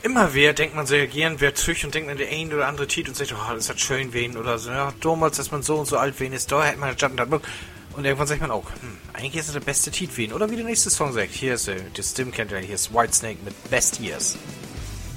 immer wieder denkt man so, gern wer züch und denkt an der eine oder andere Titel und sagt, oh, das hat schön wen oder so. Ja, damals, dass man so und so alt wen ist, da hätte man das und das. Und irgendwann sagt man auch, eigentlich ist es der beste Titel wen. Oder wie der nächste Song sagt, hier ist, die Stimme kennt ihr, hier ist Whitesnake mit Best Years.